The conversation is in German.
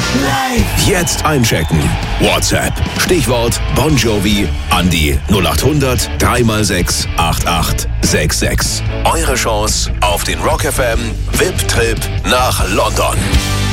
Live. Jetzt einchecken. WhatsApp. Stichwort Bon Jovi an die 0800 3x6 8866. Eure Chance auf den Rock FM VIP-Trip nach London.